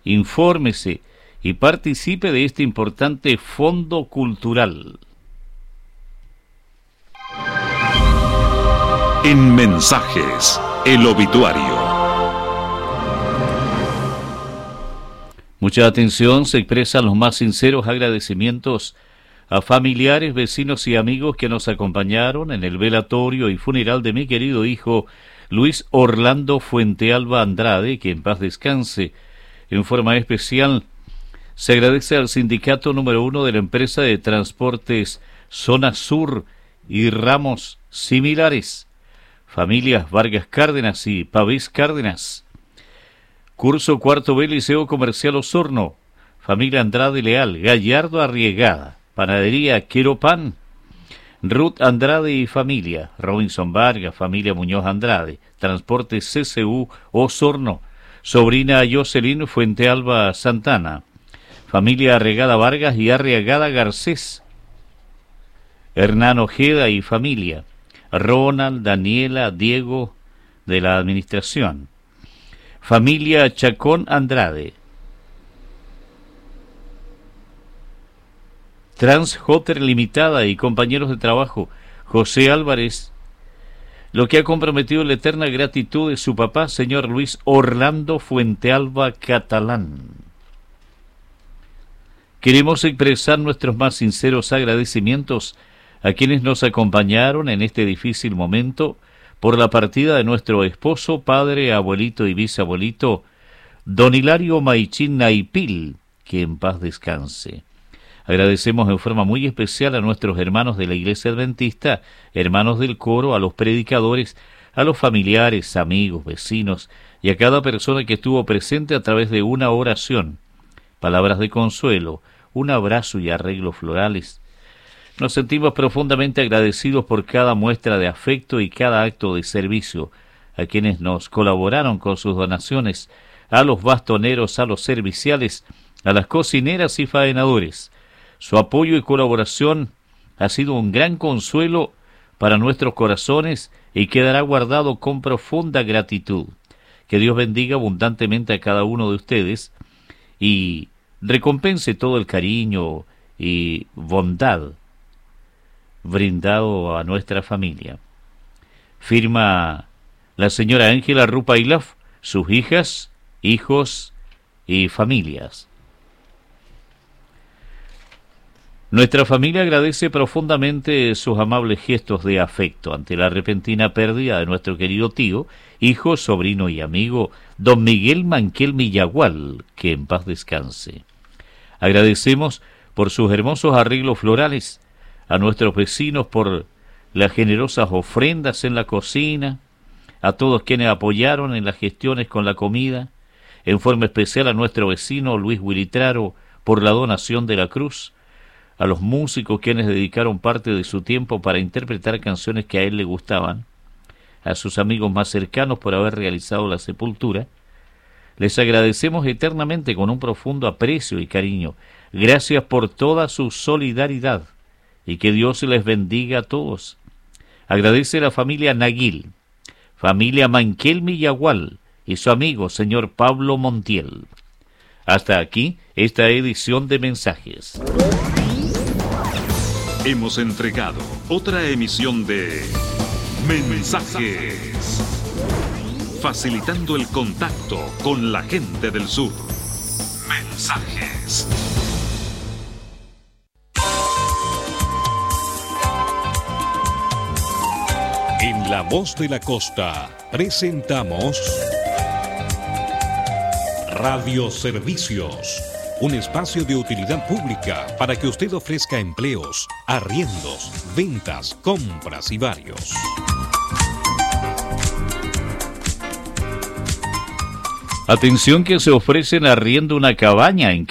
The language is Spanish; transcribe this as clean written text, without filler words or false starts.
infórmese y participe de este importante fondo cultural. En Mensajes, el obituario. Mucha atención, se expresan los más sinceros agradecimientos a familiares, vecinos y amigos que nos acompañaron en el velatorio y funeral de mi querido hijo Luis Orlando Fuentealba Andrade, que en paz descanse. En forma especial, se agradece al sindicato número 1 de la empresa de transportes Zona Sur y ramos similares, familias Vargas Cárdenas y Pavés Cárdenas. Curso cuarto B, Liceo Comercial Osorno, familia Andrade Leal, Gallardo Arriegada, Panadería Quiero Pan, Ruth Andrade y familia, Robinson Vargas, familia Muñoz Andrade, Transporte CCU Osorno, sobrina Jocelyn Fuentealba Santana, familia Arregada Vargas y Arriagada Garcés, Hernán Ojeda y familia, Ronald, Daniela, Diego de la administración, familia Chacón Andrade, Transhotter Limitada y compañeros de trabajo, José Álvarez, lo que ha comprometido la eterna gratitud de su papá, señor Luis Orlando Fuentealba Catalán. Queremos expresar nuestros más sinceros agradecimientos a quienes nos acompañaron en este difícil momento por la partida de nuestro esposo, padre, abuelito y bisabuelito, don Hilario Maichín Naipil, que en paz descanse. Agradecemos en forma muy especial a nuestros hermanos de la Iglesia Adventista, hermanos del coro, a los predicadores, a los familiares, amigos, vecinos y a cada persona que estuvo presente a través de una oración, palabras de consuelo, un abrazo y arreglos florales. Nos sentimos profundamente agradecidos por cada muestra de afecto y cada acto de servicio, a quienes nos colaboraron con sus donaciones, a los bastoneros, a los serviciales, a las cocineras y faenadores. Su apoyo y colaboración ha sido un gran consuelo para nuestros corazones y quedará guardado con profunda gratitud. Que Dios bendiga abundantemente a cada uno de ustedes y recompense todo el cariño y bondad brindado a nuestra familia. Firma la señora Ángela Rupailaf, sus hijas, hijos y familias. Nuestra familia agradece profundamente sus amables gestos de afecto ante la repentina pérdida de nuestro querido tío, hijo, sobrino y amigo, don Miguel Manquel Millagual, que en paz descanse. Agradecemos por sus hermosos arreglos florales, a nuestros vecinos por las generosas ofrendas en la cocina, a todos quienes apoyaron en las gestiones con la comida, en forma especial a nuestro vecino Luis Huilitraro por la donación de la cruz, a los músicos quienes dedicaron parte de su tiempo para interpretar canciones que a él le gustaban, a sus amigos más cercanos por haber realizado la sepultura. Les agradecemos eternamente con un profundo aprecio y cariño. Gracias por toda su solidaridad y que Dios les bendiga a todos. Agradece la familia Naguil, familia Manquel Millagual y su amigo señor Pablo Montiel. Hasta aquí esta edición de Mensajes. Hemos entregado otra emisión de Mensajes, facilitando el contacto con la gente del sur. Mensajes. En La Voz de la Costa presentamos Radio Servicios, un espacio de utilidad pública para que usted ofrezca empleos, arriendos, ventas, compras y varios. Atención que se ofrecen arriendo una cabaña en